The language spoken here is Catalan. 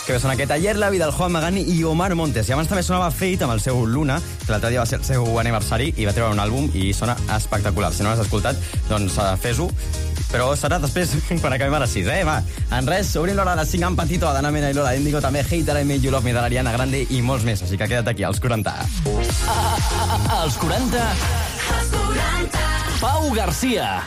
Que sona aquest Ayer la vida del Juan Magani i Omar Montes. I abans també sonava Fate amb el seu Luna, que l'altre dia va ser el seu aniversari i va treure un àlbum i sona espectacular. Si no l'has escoltat, doncs fes-ho. Però serà després, quan acabem a les 6, Va, en res, obrim l'hora de les 5 amb Patito, Adana Mena i Lola Índigo, també Hater I Made You Love Me de l'Ariana Grande i molts més. Així que queda't aquí, als 40. Als 40... Pau Garcia.